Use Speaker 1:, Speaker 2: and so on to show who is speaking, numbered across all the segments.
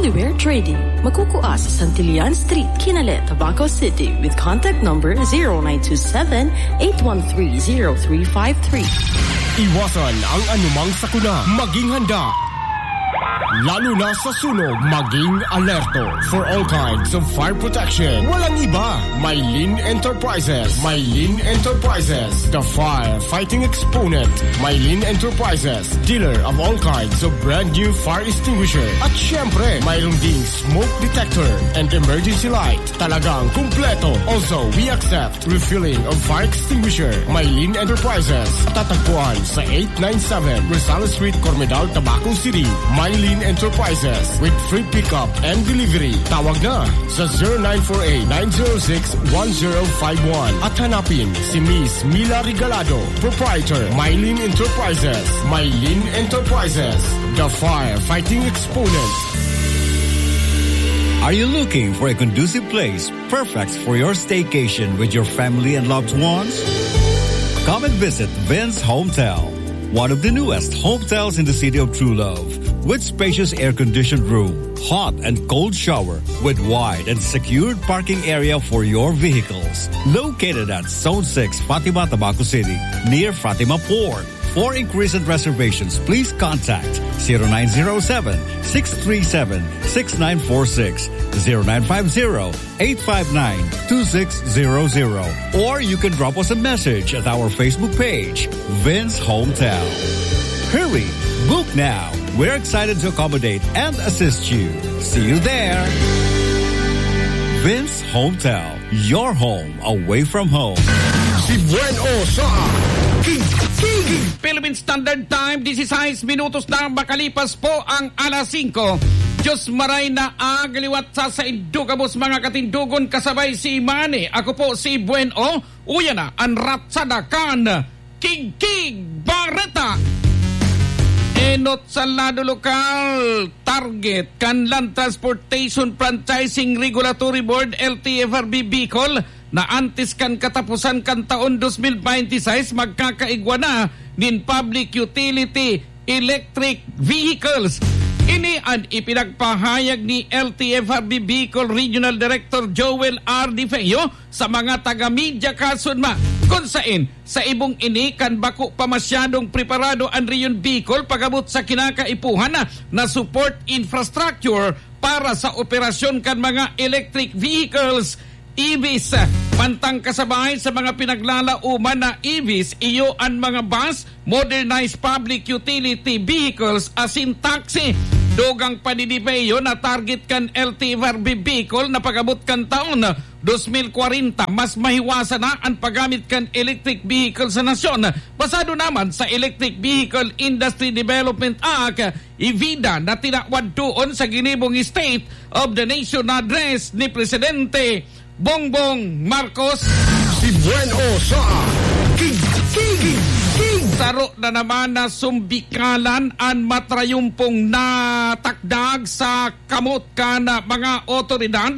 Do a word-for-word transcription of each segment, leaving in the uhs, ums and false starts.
Speaker 1: Hollyware Trading. Magkukuha sa Santillan Street, Kinale, Tabaco City with contact number zero nine two seven, eight one three, zero three five three.
Speaker 2: Iwasan ang anumang sakuna. Maging handa. Lalo na sa sunog, maging alerto. For all kinds of fire protection, walang iba. Maylin Enterprises. Maylin Enterprises, the fire-fighting exponent. Maylin Enterprises, dealer of all kinds of brand new fire extinguisher. At syempre, mayroon ding smoke detector and emergency light. Talagang kumpleto. Also, we accept refilling of fire extinguisher. Maylin Enterprises, tatagpuan sa eight ninety-seven Rosales Street, Cormedal, Tabaco City. Maylin Enterprises with free pickup and delivery. Tawag na sa zero nine four eight, nine zero six, one zero five one at hanapin si Miss Mila Regalado, proprietor, Maylin Enterprises. Maylin Enterprises, the fire-fighting exponent.
Speaker 3: Are you looking for a conducive place perfect for your staycation with your family and loved ones? Come and visit Vince Hometel, one of the newest hotels in the city of True Love, with spacious air-conditioned room, hot and cold shower, with wide and secured parking area for your vehicles. Located at Zone six, Fatima, Tabaco City, near Fatima Port. For inquiries and reservations, please contact zero nine zero seven, six three seven, six nine four six, zero nine five zero, eight five nine, two six zero zero, or you can drop us a message at our Facebook page, Vince Hometel. Hurry! Book now! We're excited to accommodate and assist you. See you there! Vince Hometel, your home away from home.
Speaker 2: Si Bueno sa King King
Speaker 4: Philippine Standard Time, sixteen minutos na makalipas po ang alas singko. Diyos maray na agaliwat sa sa indugabos mga katindugon kasabay si Manny. Ako po si Bueno. Uya na ang ratsada kan King King Barreta. Enot sa lado lokal, target kan Land Transportation Franchising Regulatory Board L T F R B Bicol na antes kan katapusan kan taon twenty twenty-six magkakaigwa na nin public utility electric vehicles. Ini ang ipinagpahayag ni L T F R B Bicol Regional Director Joel R. Di Feo sa mga taga-media kasunma. Kung saan, sa ibong ini kan bako pa masyadong preparado ang Region Bicol pagabot sa kinakaipuhan na, na support infrastructure para sa operasyon kan mga electric vehicles. E Vs, pantang kasabay sa mga pinaglalauman na E Vs, iyo ang mga bus, modernized public utility vehicles asin taxi. Dogang paninipayo na target kan L T F R B Bicol na pagabot kan taon twenty forty, mas mahiwasan na ang paggamit kan electric vehicle sa nasyon. Basado naman sa Electric Vehicle Industry Development Act, I V I D A na tinawad doon sa ginibong State of the Nation address ni Presidente Bongbong Marcos.
Speaker 2: Si Bueno sa King King King.
Speaker 4: Saro na naman na sumbikalan ang matrayumpong natakdag sa kamot ka na mga otoridad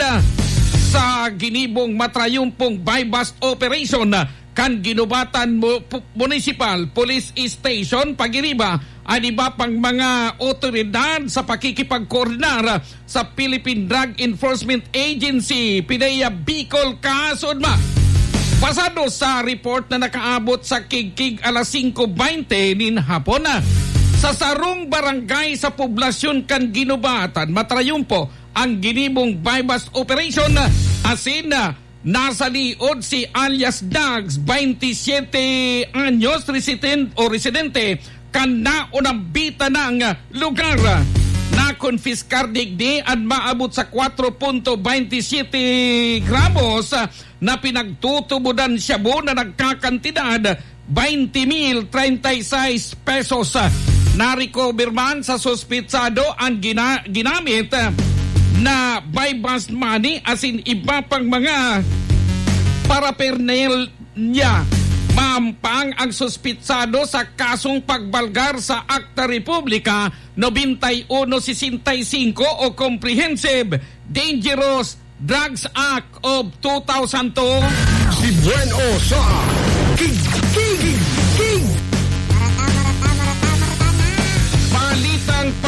Speaker 4: sa ginibong matrayumpong bypass operation kan Ginubatan Municipal Police Station pagiriba ang iba pang mga otoridad sa pakikipagkoordinar sa Philippine Drug Enforcement Agency P D E A Bicol kasudma. Pasado sa report na nakaabot sa Kigkig alas singko twenty nin hapon na sa sarong barangay sa poblasyon kan Ginubatan matrayumpo ang ginibong bypass operation asin na nasa liod si alias Dags, twenty-seven anyos, resident o residente kan naunang bita ng lugar. Na-confiscar digdi at maabot sa four point two seven gramos na pinagtutubudan shabu na nagkakantidad twenty mil thirty-six pesos. Na-recover man sa suspitsado ang gina- ginamit na bypass money asin iba pang mga paraphernalia niya. Mampang ang suspitsado sa kasong pagbalgar sa Acta Republica ninety-one sixty-five o Comprehensive Dangerous Drugs Act of two thousand two.
Speaker 2: Si Bueno sa King King King.
Speaker 4: Balitang pangkalusugan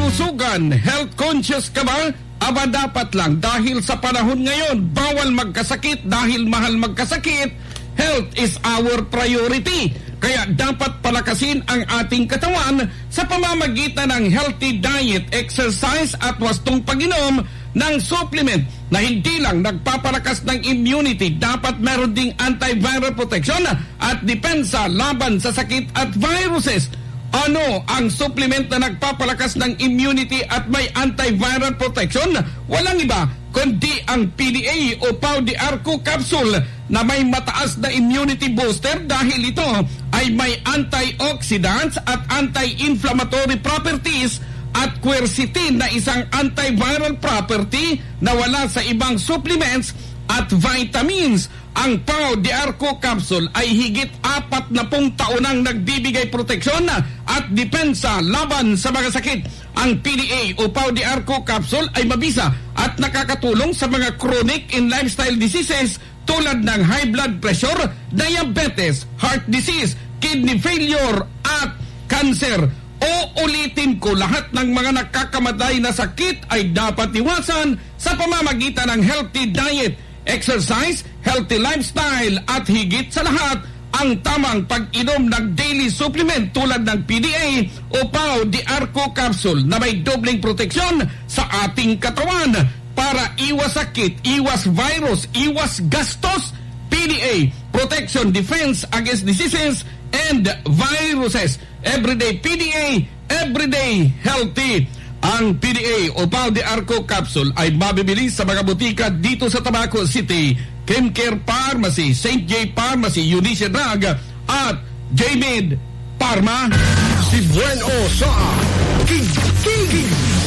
Speaker 4: kalusugan, health conscious ka ba? Aba dapat lang dahil sa panahon ngayon, bawal magkasakit dahil mahal magkasakit. Health is our priority. Kaya dapat palakasin ang ating katawan sa pamamagitan ng healthy diet, exercise at wastong pag-inom ng supplement na hindi lang nagpapalakas ng immunity, dapat meron ding antiviral protection at depensa laban sa sakit at viruses. Ano ang supplement na nagpapalakas ng immunity at may antiviral protection? Walang iba kundi ang P D A o Pau de Arco capsule na may mataas na immunity booster dahil ito ay may antioxidants at anti-inflammatory properties at quercetin na isang antiviral property na wala sa ibang supplements at vitamins. Ang Pau de Arco capsule ay higit apat na pung taon nang nagbibigay proteksyon at depensa laban sa mga sakit. Ang P D A o Pau de Arco capsule ay mabisa at nakakatulong sa mga chronic and lifestyle diseases tulad ng high blood pressure, diabetes, heart disease, kidney failure at cancer. O ulitin ko, lahat ng mga nakakamatay na sakit ay dapat iwasan sa pamamagitan ng healthy diet, exercise, healthy lifestyle at higit sa lahat, ang tamang pag-inom ng daily supplement tulad ng P D A o Pau de Arco capsule na may dobling proteksyon sa ating katawan para iwas sakit, iwas virus, iwas gastos. P D A, protection, defense against diseases and viruses. Everyday P D A, everyday healthy. Ang P D A o Pau de Arco capsule ay mabibili sa mga butika dito sa Tabaco City, Chemcare Pharmacy, Saint J Pharmacy, Eunice Drug at J-Med Pharma.
Speaker 2: Si Bueno sa King King.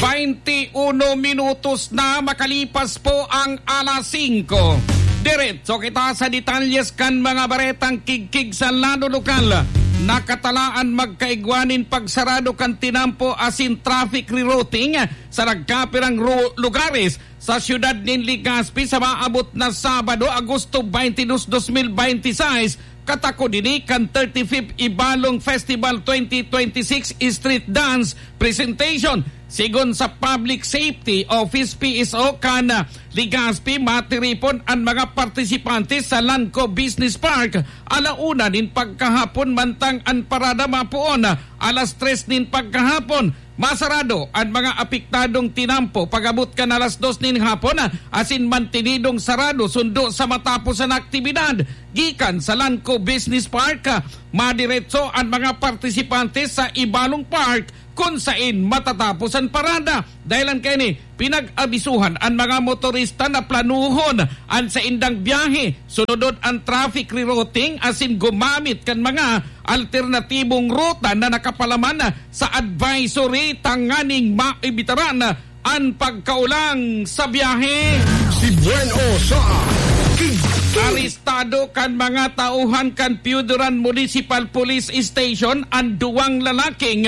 Speaker 4: twenty-one minutos na makalipas po ang alas singko. Diretso kita sa detalyes kan mga baretang kigkig sa lado lokal. Nakatalaan magkaigwanin pagsarado kan tinampo asin traffic rerouting sa nagkapirang lugares sa siyudad ng Legazpi sa maabot na Sabado, Agosto twenty-dos, two thousand twenty-six. Katako dini kan thirty-fifth Ibalong Festival twenty twenty-six Street Dance Presentation. Sigon sa Public Safety Office P S O kan Legazpi, matiripon ang mga partisipante sa Lanco Business Park alauna nin pagkahapon mantang ang parada mapuon alas tres nin pagkahapon. Masarado ang mga apektadong tinampo pagabot kan alas dos nin hapon asin mantinidong sarado sundo sa matapos ang aktibidad. Gikan sa Lanco Business Park, madiretso ang mga partisipante sa Ibalong Park kung saan matatapos ang parada. Dahilan kayo ni, pinag-abisuhan ang mga motorista na planuhon ang sa indang biyahe. Sunodod ang traffic rerouting asin gumamit kan mga alternatibong ruta na nakapalaman sa advisory tanganing maibitaran ang pagkaulang sa biyahe.
Speaker 2: Si Bueno sa King King.
Speaker 4: Arestado kan mga tauhan kan Piuduran Municipal Police Station ang duwang lalaking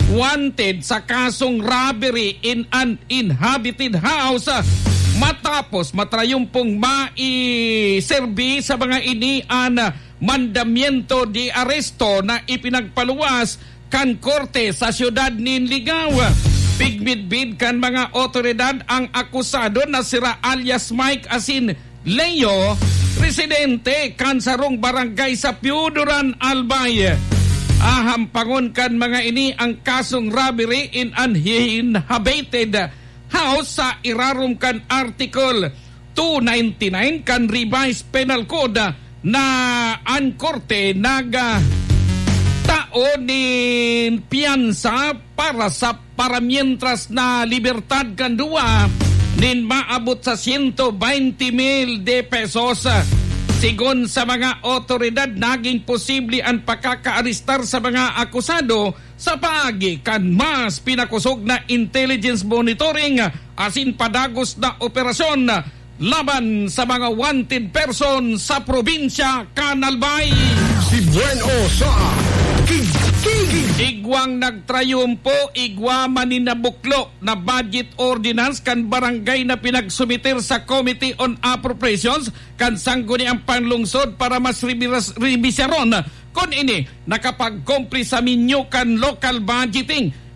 Speaker 4: wanted sa kasong robbery in an inhabited house matapos matrayumpong maiserbi sa mga inian mandamiento di aresto na ipinagpaluwas kan korte sa siyudad nin Ligaw. Pigmidbid kan mga otoridad ang akusado na sira alias Mike asin Leo, residente kan sarong barangay sa Piuduran, Albay. Ahampangon kan mga ini ang kasong robbery in an inhabited house sa irarum kan Article two ninety-nine kan Revised Penal Code na ang korte naga tao din piyansa para sa paramientras na libertad kan duwa nin maabot sa one hundred twenty mil de pesos. Sigon sa mga otoridad, naging posible ang pagkakaaristar sa mga akusado sa paagi kan mas pinakusog na intelligence monitoring asin padagos na operasyon laban sa mga wanted person sa probinsya kan Albay.
Speaker 2: Si Bueno sa King King.
Speaker 4: Igwang nagtrayumpo, igwa maninabuklo na budget ordinance kan barangay na pinagsumitir sa Committee on Appropriations kan sangguni ang panlungsod para mas ribisyaron. Kon ini nakapag-comply sa minyo kan local budgeting.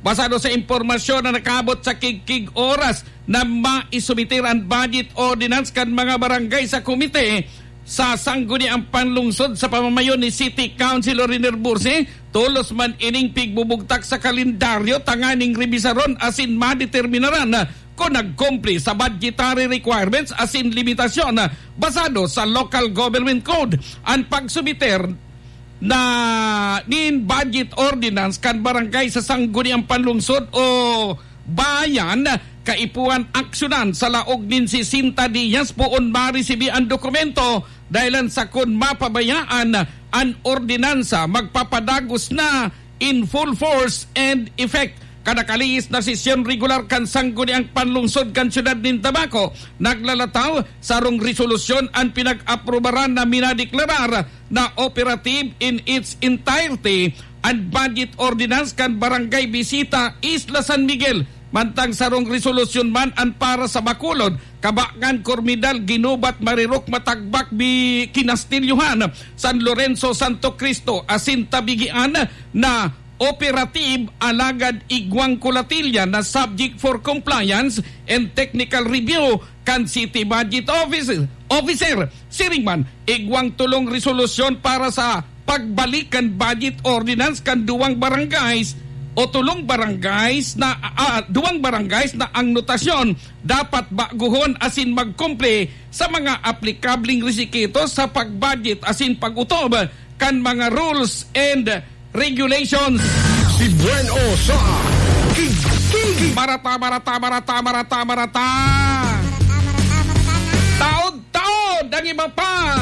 Speaker 4: basado sa impormasyon na nakabot sa kig-kig oras na maisumitir ang budget ordinance kan mga barangay sa komite sa sangguniang panlungsod sa pamamayon ni City Councilor Riner Burse, tulos man ining pigbubugtak sa kalendaryo tanganing rebisaron asin madeterminaran kung nag-comply sa budgetary requirements asin limitasyon basado sa local government code. Ang pagsumiter na nin budget ordinance kan barangay sa sangguniang panlungsod o bayan kaipuan aksyonan sa laog nin si Sinta Diaz poon maresibi ang dokumento dahilan sa kun mapabayaan ang ordinansa magpapadagos na in full force and effect. Kadakaliis na sesyon regular kan sangguniang panlungsod kan syudad nin Tabaco naglalataw sarong resolusyon ang pinag-aprobaran na minadeklarar na operative in its entirety ang budget ordinance kan barangay Bisita Isla San Miguel. Mantang sarong resolusyon man ang para sa Bacolod, Kabakan, Cormidal, Ginubat, Marirok, Matagbak, Bi, Kinastilyuhan, San Lorenzo, Santo Cristo, asin Tabigian na operative alagad Iguang Colatilya na subject for compliance and technical review kan City Budget Officer. Officer, siringman, Iguang tulong resolusyon para sa pagbalikan budget ordinance kan duwang barangays o tulong barangays na uh, duwang barangays na ang notasyon dapat baguhon asin magkumple sa mga aplikabling resikitos sa pagbudget asin pagutob kan mga rules and regulations.
Speaker 2: Si Bueno sa Kig-Kig.
Speaker 4: Marata, marata, marata, marata, marata. Taod-taod ang iba pa.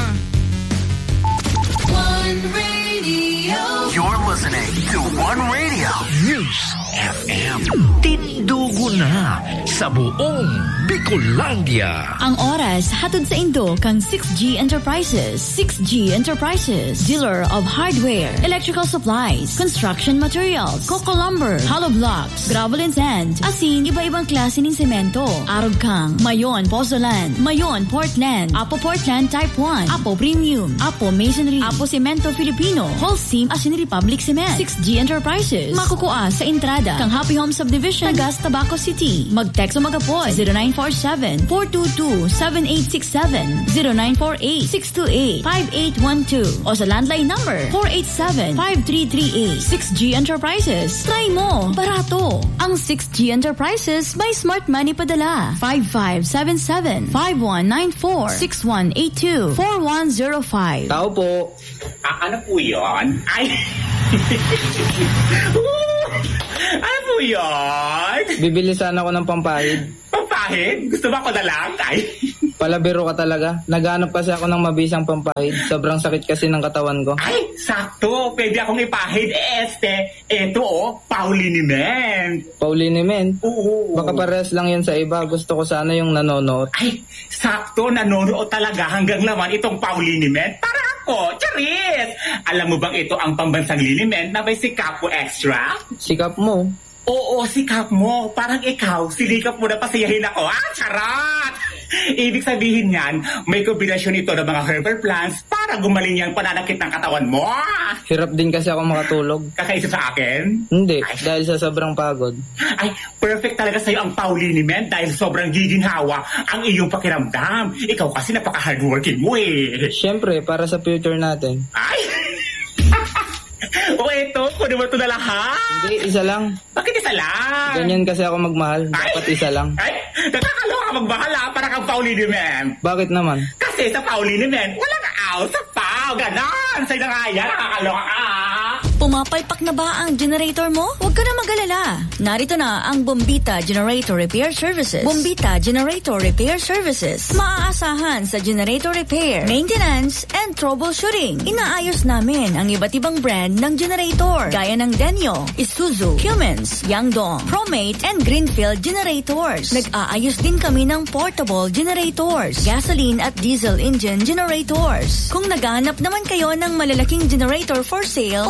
Speaker 5: One Radio.
Speaker 6: You're listening to One Radio News F M. Tindugo na sa buong Bicolandia.
Speaker 7: Ang oras hatod sa Indo kang six G Enterprises. six G Enterprises, dealer of hardware, electrical supplies, construction materials, coco lumber, hollow blocks, gravel and sand, asin iba-ibang klase ng semento. Arog kang Mayon Pozzolan, Mayon Portland, Apo Portland Type one, Apo Premium, Apo Masonry, Apo Cemento Filipino, Holcim asin Republic Cement. six G Enterprises, makukuha sa entrada kang Happy Home Subdivision, Tagas, Tabaco City. Mag-text o mag-apoy zero nine four seven, four two two, seven eight six seven, zero nine four eight, six two eight, five eight one two o sa landline number four eight seven, five three three eight. six G Enterprises. Try mo, barato. Ang six G Enterprises may smart money padala. five five seven seven, five one nine four, six one eight two, four one zero five.
Speaker 8: Tao po.
Speaker 9: Ah, ano po yun? Ay! Ano po yun?
Speaker 8: Bibili sana ako ng pampahid.
Speaker 9: Pampahid? Gusto ba ako na lang? Ay!
Speaker 8: Palabiro ka talaga. Naghanap kasi ako ng mabisang pampahid. Sobrang sakit kasi ng katawan ko.
Speaker 9: Ay! Sakto! Pwede akong ipahid. Eh, este, eto oh, pauliniment.
Speaker 8: Pauliniment?
Speaker 9: Oo.
Speaker 8: Baka parehas lang yan sa iba. Gusto ko sana yung nanonood.
Speaker 9: Ay! Sakto! Nanonood talaga hanggang laman itong pauliniment. Para ako! Charis! Alam mo bang ito ang pambansang liniment na may sikap mo extra?
Speaker 8: Sikap mo?
Speaker 9: Oo, sikap mo. Parang ikaw, sinikap mo na pasiyahin ako. Ah, charot! Ibig sabihin niyan, may kombinasyon ito ng mga herbal plants para gumaling yung pananakit ng katawan mo.
Speaker 8: Hirap din kasi ako makatulog.
Speaker 9: Kakaisa sa akin?
Speaker 8: Hindi,
Speaker 9: Ay.
Speaker 8: dahil sa sobrang pagod.
Speaker 9: Ay, perfect talaga sa'yo ang pauliniment dahil sobrang giginhawa ang iyong pakiramdam. Ikaw kasi napaka-hardworking mo eh.
Speaker 8: Siyempre, para sa future natin.
Speaker 9: Ay! O eto, kunin mo ito na lahat.
Speaker 8: Hindi, isa lang.
Speaker 9: Bakit isa lang?
Speaker 8: Ganyan kasi ako magmahal. Dapat isa lang.
Speaker 9: Ay, nakakaloka magmahal ha, para kang pauliniment.
Speaker 8: Bakit naman?
Speaker 9: Kasi sa pauliniment, walang out sa pau. Ganon. Sa'yo na nga yan, nakakaloka ka.
Speaker 7: Pumapalpak na ba ang generator mo? Huwag ka na mag-alala. Narito na ang Bombita Generator Repair Services. Bombita Generator Repair Services. Maaasahan sa generator repair, maintenance, and troubleshooting. Inaayos namin ang iba't ibang brand ng generator gaya ng Denyo, Isuzu, Cummins, Yangdong, Promate, and Greenfield generators. Nag-aayos din kami ng portable generators, gasoline at diesel engine generators. Kung naghahanap naman kayo ng malalaking generator for sale o piyesa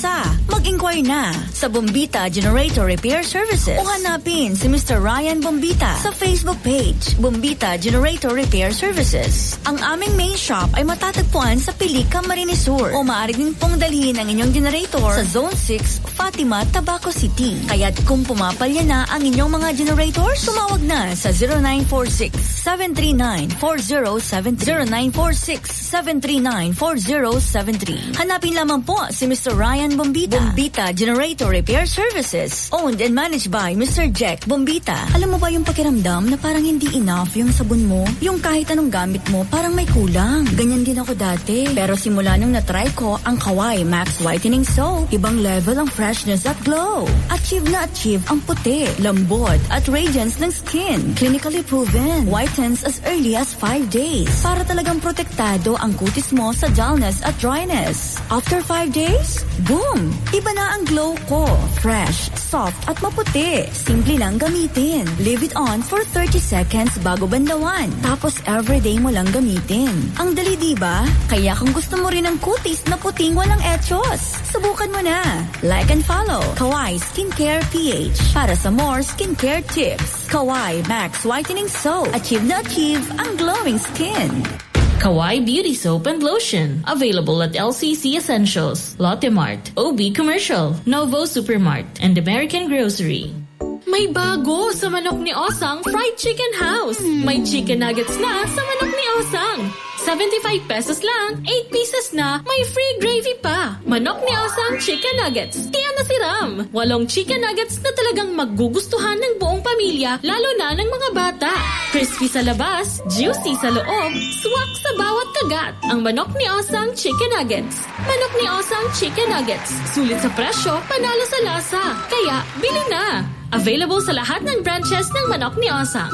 Speaker 7: lasa. Mag-inquire na sa Bombita Generator Repair Services o hanapin si Mister Ryan Bombita sa Facebook page, Bombita Generator Repair Services. Ang aming main shop ay matatagpuan sa Pilica, Camarines Sur o maaari din pong dalhin ang inyong generator sa Zone six, Fatima, Tabaco City. Kaya't kung pumapalya na ang inyong mga generators, tumawag na sa zero nine four six, seven three nine, four zero seven three, zero nine four six, seven three nine, four zero seven three. Hanapin lamang po si Mister Ryan Bombita. Bombita Generator Repair Services, owned and managed by Mister Jack Bombita. Alam mo ba yung pakiramdam na parang hindi enough yung sabon mo? Yung kahit anong gamit mo, parang may kulang. Ganyan din ako dati. Pero simula nung na-try ko ang Kawai Max Whitening Soap, ibang level ang freshness at glow. Achieve na achieve ang puti, lambot at radiance ng skin. Clinically proven. Whitens as early as five days. Para talagang protektado ang kutis mo sa dullness at dryness. After five days, boom! Iba na ang glow ko. Fresh, soft at maputi. Simple lang gamitin. Leave it on for thirty seconds bago bandawan. Tapos everyday mo lang gamitin. Ang dali diba? Kaya kung gusto mo rin ng kutis na puting walang etchos, subukan mo na. Like and follow Kawai Skincare P H para sa more skincare tips. Kawai Max Whitening Soap. Achieve na achieve ang glowing skin.
Speaker 10: Kawai Beauty Soap and Lotion. Available at L C C Essentials, Lotte Mart, O B Commercial, Novo Supermart, and American Grocery.
Speaker 11: May bago sa Manok ni Osang Fried Chicken House. May chicken nuggets na sa Manok ni Osang. seventy-five pesos lang, eight pieces na, may free gravy pa. Manok ni Osang Chicken Nuggets. Kaya nasiram. Walong chicken nuggets na talagang magugustuhan ng buong pamilya, lalo na ng mga bata. Crispy sa labas, juicy sa loob, swak sa bawat kagat. Ang Manok ni Osang Chicken Nuggets. Manok ni Osang Chicken Nuggets. Sulit sa presyo, panalo sa lasa. Kaya, bili na. Available sa lahat ng branches ng Manok ni Osang.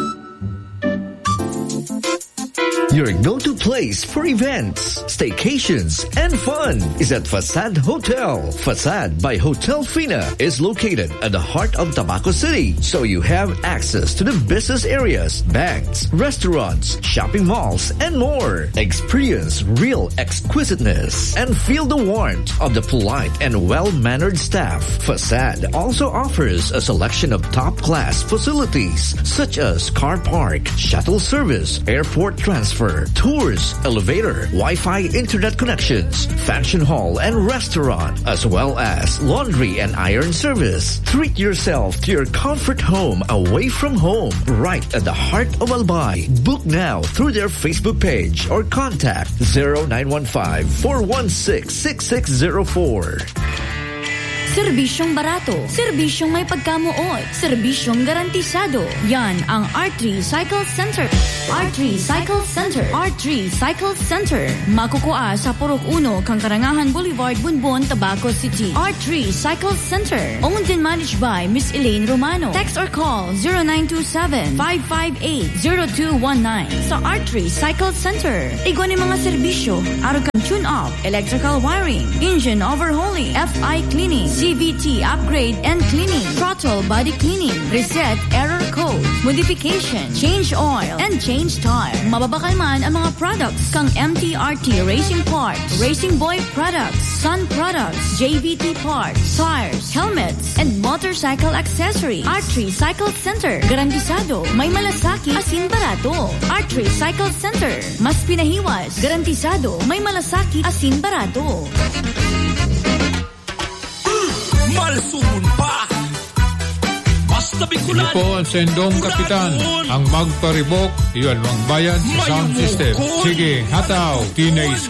Speaker 6: Your go-to place for events, staycations, and fun is at Facade Hotel. Facade by Hotel Fina is located at the heart of Tabaco City, so you have access to the business areas, banks, restaurants, shopping malls, and more. Experience real exquisiteness and feel the warmth of the polite and well-mannered staff. Facade also offers a selection of top-class facilities such as car park, shuttle service, airport transfer, tours, elevator, Wi-Fi internet connections, function hall and restaurant, as well as laundry and iron service. Treat yourself to your comfort home away from home, right at the heart of Albay. Book now through their Facebook page or contact zero nine one five, four one six, six six zero four.
Speaker 7: Serbisyong barato, serbisyong may pagkamuot, serbisyong garantisado. Yan ang R three Cycle Center. R three Cycle Center. R three Cycle Center. Makukuha sa Purok Uno, Kangkarangahan Boulevard, Bunbon, Tabaco City. R three Cycle Center. Owned and managed by Miss Elaine Romano. Text or call zero nine two seven, five five eight, zero two one nine. Sa R three Cycle Center. Igwan mga serbisyo, arugan tune-up, electrical wiring, engine overhauling, F I cleaning, C V T upgrade and cleaning, throttle body cleaning, reset error code, modification, change oil, and change tire. Mababakal man ang mga products kang M T R T Racing Parts, Racing Boy Products, Sun Products, J V T Parts, tires, helmets, and motorcycle accessories. R three Cycle Center. Garantisado, may malasaki, asin barato. R three Cycle Center. Mas pinahiwas. Garantisado, may malasaki, asin barato.
Speaker 12: Malsumun pa! Basta Bicolano!
Speaker 13: Ito po ang sendong kapitan. Ang magparibok, iyon ang bayan sa sound system. Sige, hataw, Teenage